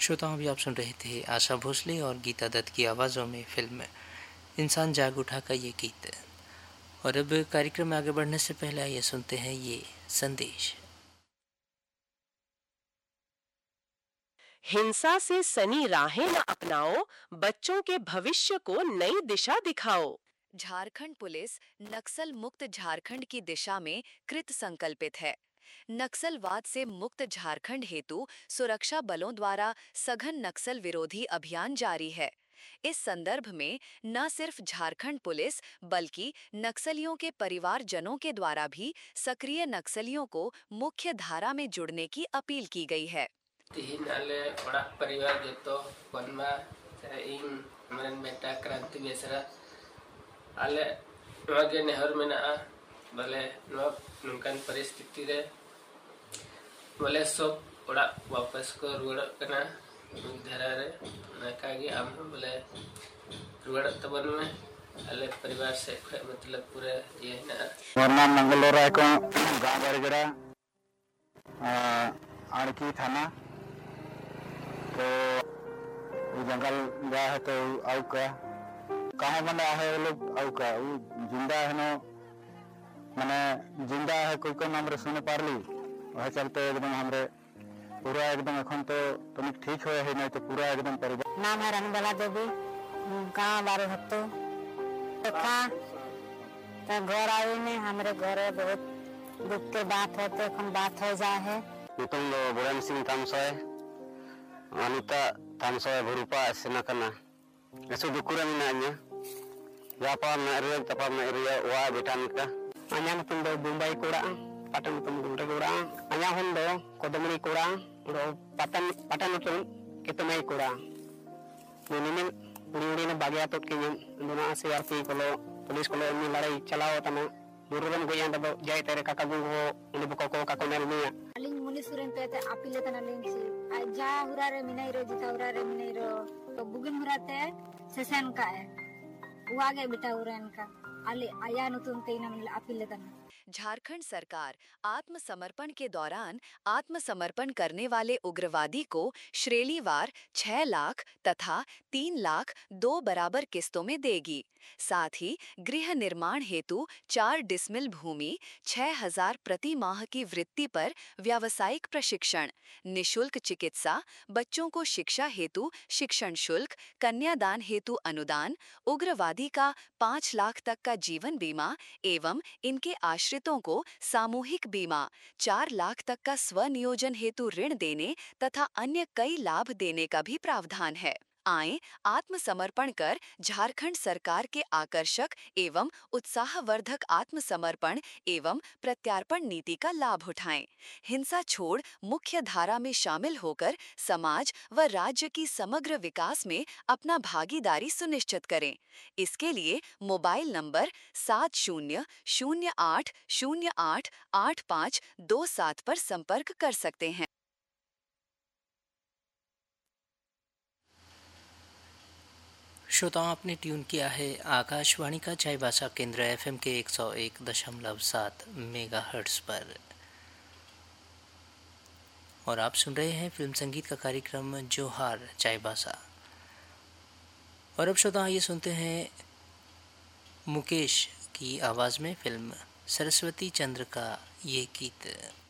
श्रोताओं, अभी आप सुन रहे थे आशा भोसले और गीता दत्त की आवाज़ों में फिल्म इंसान जाग उठा का ये गीत। और अब कार्यक्रम में आगे बढ़ने से पहले आइए सुनते हैं ये संदेश। हिंसा से सनी राहें न अपनाओ, बच्चों के भविष्य को नई दिशा दिखाओ। झारखंड पुलिस नक्सल मुक्त झारखंड की दिशा में कृत संकल्पित है। नक्सलवाद से मुक्त झारखंड हेतु सुरक्षा बलों द्वारा सघन नक्सल विरोधी अभियान जारी है। इस संदर्भ में न सिर्फ झारखंड पुलिस बल्कि नक्सलियों के परिवारजनों के द्वारा भी सक्रिय नक्सलियों को मुख्य धारा में जुड़ने की अपील की गई है। तिहिन आले ओड़ाग परिवार जतो कोनमा इन मरन बेटा क्रांति बेसरा आले नवागे नेहर मेना बले नुकान परिस्थिति रे बले सब ओड़ाग वापस को रुवाड़ कना धारा रे नाकागे आम बले रुवाड़ तबन में आले परिवार से मतलब पूरा ये ना मोर नाम मंगलोरा को गांव बरगड़ा आड़की थाना। तो जंगल गया है तो आउ का कहाँ बना है वो लोग आउ का वो जिंदा है ना मैंने जिंदा है कोई को नाम रे सुने पारली वह चलते एकदम हमरे पूरा एकदम এখন तो तनिक ठीक हुए है नहीं तो पूरा एकदम परिवार। नाम है रनबाला देवी, कहाँ बारे हत्तो देखा तो घर आई ने हमारे घर बहुत दुख के बात है तो এখন बात हो जा है। तुम लोग बुरान Singh तामसोय Wanita tamsoy berupa senakana. Eso dukuran nanya. Japa na area tapa na area wa betan ka. Anya mutum do Mumbai kura, patan mutum gunta kura. Anya hondo kodamri kura, do patan mutum kitamai kura. Nini uri na bagya tot kinyan. Duna CRP kolo police kolo ini लड़ाई चलाओ तना. Dururan goyan do jai tere kakagu ho ini buka ko kakonel niya. Aling munisuren pete apile kana lengsi. जा हुरारे मिनाइरो जिता हुरारे मिनाइरो तो बुगिन हुराते session का है वो आगे बेटा हुरन का आले आया नुतुम तेना मिल अपील तना। झारखंड सरकार आत्मसमर्पण के दौरान आत्मसमर्पण करने वाले उग्रवादी को श्रेणीवार 6 लाख तथा 3 लाख 2 बराबर किस्तों में देगी। साथ ही गृह निर्माण हेतु 4 डिसमिल भूमि 6,000 प्रति माह की वृत्ति पर व्यावसायिक प्रशिक्षण, निशुल्क चिकित्सा, बच्चों को शिक्षा हेतु शिक्षण शुल्क, कन्यादान हेतु अनुदान, उग्रवादी का 5 लाख तक का जीवन बीमा एवं इनके आश्रितों को सामूहिक बीमा, 4 लाख तक का स्वनियोजन हेतु ऋण देने तथा अन्य कई लाभ देने का भी प्रावधान है। आएं आत्मसमर्पण कर झारखंड सरकार के आकर्षक एवं उत्साहवर्धक आत्मसमर्पण एवं प्रत्यार्पण नीति का लाभ उठाएं। हिंसा छोड़ मुख्य धारा में शामिल होकर समाज व राज्य की समग्र विकास में अपना भागीदारी सुनिश्चित करें। इसके लिए मोबाइल नंबर 7008088527 पर संपर्क कर सकते हैं। श्रोताओं, आपने ट्यून किया है आकाशवाणी का चाईबासा केंद्र FM के 101.7 मेगाहर्ट्ज पर और आप सुन रहे हैं फिल्म संगीत का कार्यक्रम जोहार चाईबासा। और अब श्रोताओं, ये सुनते हैं मुकेश की आवाज़ में फिल्म सरस्वती चंद्र का ये गीत।